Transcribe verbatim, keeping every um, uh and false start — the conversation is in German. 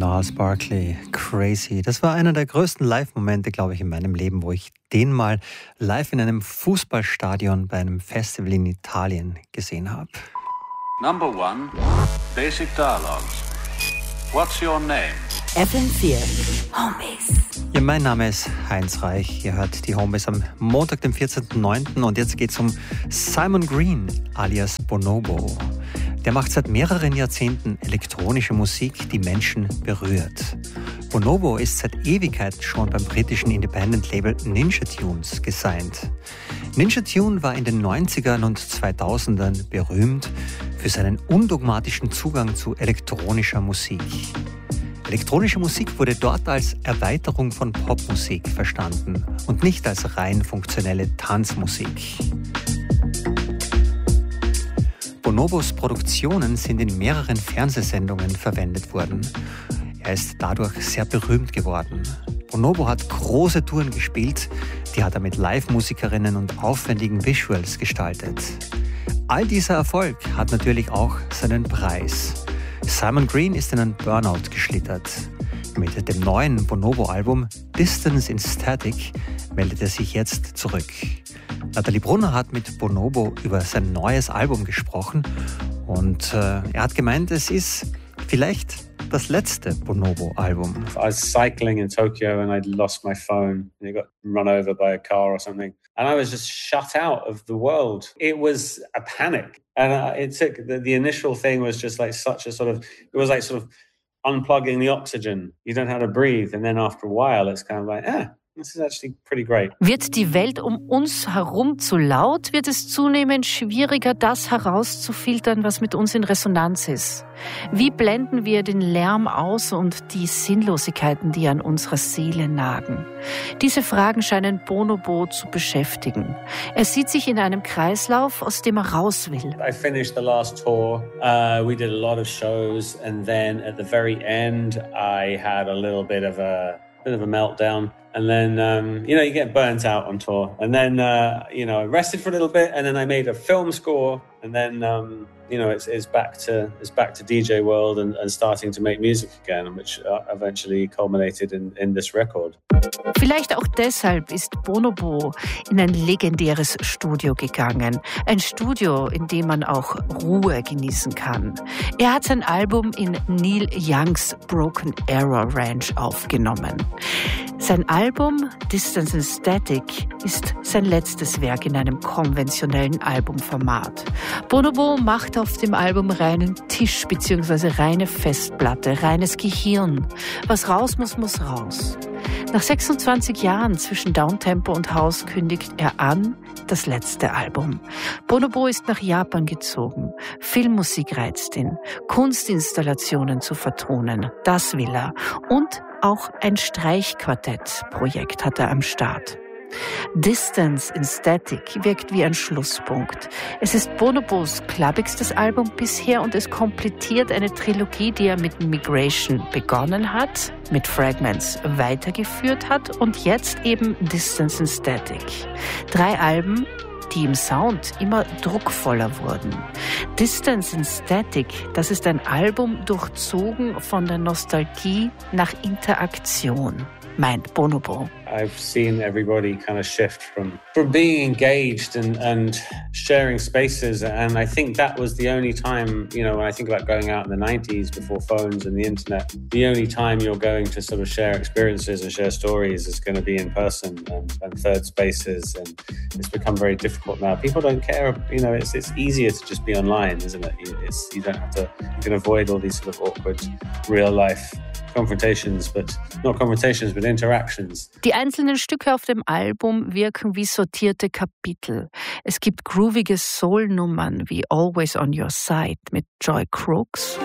Gnarls Barkley, Crazy. Das war einer der größten Live-Momente, glaube ich, in meinem Leben, wo ich den mal live in einem Fußballstadion bei einem Festival in Italien gesehen habe. Number one, basic dialogues. What's your name? F M vier, Homies. Ja, mein Name ist Heinz Reich. Ihr hört die Homies am Montag, dem vierzehnten neunten und jetzt geht es um Simon Green alias Bonobo. Der macht seit mehreren Jahrzehnten elektronische Musik, die Menschen berührt. Bonobo ist seit Ewigkeit schon beim britischen Independent-Label Ninja Tunes gesigned. Ninja Tune war in den neunzigern und zweitausendern berühmt für seinen undogmatischen Zugang zu elektronischer Musik. Elektronische Musik wurde dort als Erweiterung von Popmusik verstanden und nicht als rein funktionelle Tanzmusik. Bonobos Produktionen sind in mehreren Fernsehsendungen verwendet worden. Er ist dadurch sehr berühmt geworden. Bonobo hat große Touren gespielt, die hat er mit Live-Musikerinnen und aufwendigen Visuals gestaltet. All dieser Erfolg hat natürlich auch seinen Preis. Simon Green ist in einen Burnout geschlittert. Mit dem neuen Bonobo-Album Distance in Static meldet er sich jetzt zurück. Nathalie Brunner hat mit Bonobo über sein neues Album gesprochen und äh, er hat gemeint, es ist vielleicht das letzte Bonobo-Album. I was cycling in Tokyo and I'd lost my phone and it got run over by a car or something. And I was just shut out of the world. It was a panic. And uh, it took, the, the initial thing was just like such a sort of, it was like sort of unplugging the oxygen. You don't know how to breathe. And then after a while, it's kind of like, ah, this is actually pretty great. Wird die Welt um uns herum zu laut, wird es zunehmend schwieriger, das herauszufiltern, was mit uns in Resonanz ist. Wie blenden wir den Lärm aus und die Sinnlosigkeiten, die an unserer Seele nagen? Diese Fragen scheinen Bonobo zu beschäftigen. Er sieht sich in einem Kreislauf, aus dem er raus will. I finished the last tour. Uh, we did a lot of shows and then at the very end I had a little bit of a bit of a meltdown. And then, um, you know, you get burnt out on tour. And then, uh, you know, I rested for a little bit and then I made a film score. And then, um, you know, it's, it's back to it's back to D J world and, and starting to make music again, which eventually culminated in, in this record. Vielleicht auch deshalb ist Bonobo in ein legendäres Studio gegangen. Ein Studio, in dem man auch Ruhe genießen kann. Er hat sein Album in Neil Youngs Broken Arrow Ranch aufgenommen. Sein Album Distance in Static ist sein letztes Werk in einem konventionellen Albumformat. Bonobo macht auf dem Album reinen Tisch bzw. reine Festplatte, reines Gehirn. Was raus muss, muss raus. Nach sechsundzwanzig Jahren zwischen Downtempo und House kündigt er an, das letzte Album. Bonobo ist nach Japan gezogen. Filmmusik reizt ihn. Kunstinstallationen zu vertonen, das will er. Und auch ein Streichquartett-Projekt hat er am Start. Distance in Static wirkt wie ein Schlusspunkt. Es ist Bonobos klappigstes Album bisher und es komplettiert eine Trilogie, die er mit Migration begonnen hat, mit Fragments weitergeführt hat und jetzt eben Distance in Static. Drei Alben, die im Sound immer druckvoller wurden. Distance in Static, das ist ein Album durchzogen von der Nostalgie nach Interaktion, meint Bonobo. I've seen everybody kind of shift from from being engaged and, and sharing spaces, and I think that was the only time, you know, when I think about going out in the nineties before phones and the internet, the only time you're going to sort of share experiences and share stories is going to be in person and, and third spaces, and it's become very difficult now. People don't care, you know, it's it's easier to just be online, isn't it? It's, you don't have to, you can avoid all these sort of awkward real life confrontations, but not confrontations, but interactions. Die einzelnen Stücke auf dem Album wirken wie sortierte Kapitel. Es gibt groovige Soul-Nummern wie Always on Your Side mit Joy Crooks.